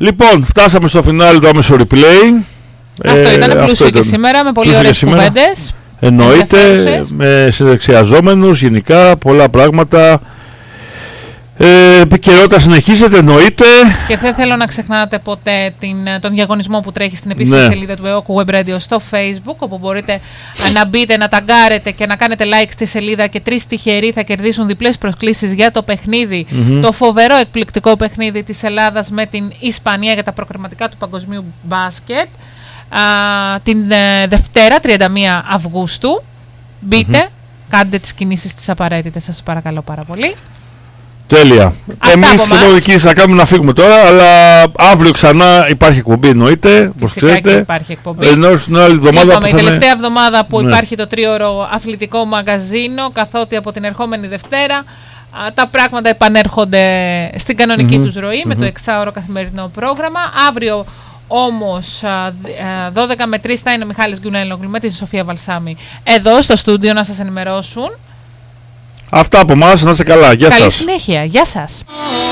Λοιπόν, φτάσαμε στο φινάλι του άμεσο replay. Αυτό ήταν πλούσιο και σήμερα, με πολύ ωραίες κουβέντες. Εννοείται, με συνδεξιαζόμενους, γενικά, πολλά πράγματα. Επικαιρότητα συνεχίζεται, εννοείται. Και δεν θέλω να ξεχνάτε ποτέ τον διαγωνισμό που τρέχει στην επίσημη σελίδα του EOK Web Radio στο Facebook, όπου μπορείτε να μπείτε, να ταγκάρετε και να κάνετε like στη σελίδα, και 3 τυχεροί θα κερδίσουν διπλές προσκλήσεις για το παιχνίδι, το φοβερό εκπληκτικό παιχνίδι της Ελλάδας με την Ισπανία για τα προκριματικά του παγκοσμίου μπάσκετ, την Δευτέρα 31 Αυγούστου. Μπείτε, κάντε τις κινήσεις τις απαραίτητες, σας παρακαλώ πάρα πολύ. Τέλεια. Εμείς θα κάνουμε να φύγουμε τώρα, αλλά αύριο ξανά υπάρχει εκπομπή, εννοείται. Φυσικά και υπάρχει εκπομπή. Η τελευταία εβδομάδα που υπάρχει το 3ωρο αθλητικό μαγαζίνο, καθότι από την ερχόμενη Δευτέρα τα πράγματα επανέρχονται στην κανονική τους ροή με το 6ωρο καθημερινό πρόγραμμα. Αύριο όμως 12 με 3 θα είναι ο Μιχάλης Γκιουνέλογλου με την Σοφία Βαλσάμι εδώ στο στούντιο να σας ενημερώσουν. Αυτά από εμάς, να είστε καλά. Γεια σας. Καλή συνέχεια. Γεια σας.